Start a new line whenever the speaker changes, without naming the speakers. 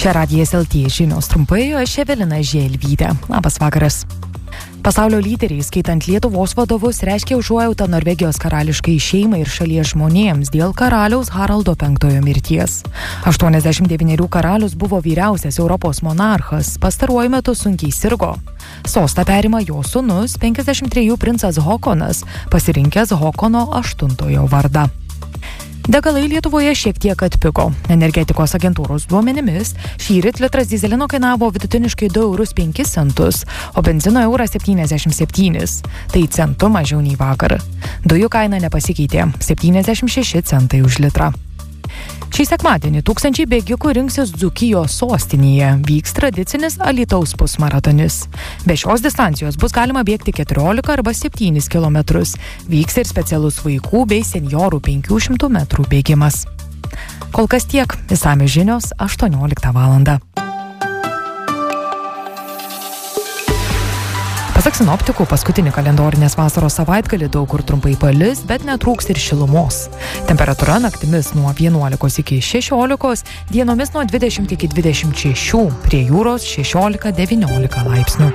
Čia Radijas LT žinios trumpai, aš Evelina Želvytė. Labas vakaras. Pasaulio lyderiai, skaitant Lietuvos vadovus, reiškia užuojautą Norvegijos karališkai šeimai ir šalies žmonėms dėl karaliaus Haraldo V mirties. 89 karalius buvo vyriausias Europos monarchas, pastaruoju metu sunkiai sirgo. Sostą perima jo sūnus, 53 princas Håkonas, pasirinkęs Håkono 8 vardą. Degalai Lietuvoje šiek tiek atpigo. Energetikos agentūros duomenimis šįryt litras dyzelino kainavo vidutiniškai 2,05 €, o benzino 1,77 €. Tai centu mažiau nei vakar. Dujų kaina nepasikeitė – 76 centai už litrą. Šį sekmadienį tūkstančiai bėgikų rinksis Dzūkijos sostinėje. Vyks tradicinis Alytaus pusmaratonis. Be šios distancijos bus galima bėgti 14 arba 7 kilometrus. Vyks ir specialus vaikų bei seniorų 500 metrų bėgimas. Kol kas tiek. Išsamios žinios 18 valandą. Pasak sinoptikų, paskutinį kalendorinės vasaros savaitgalį daug kur trumpai palis, bet netrūks ir šilumos. Temperatūra naktimis nuo 11 iki 16, dienomis nuo 20 iki 26, prie jūros 16-19 laipsnių.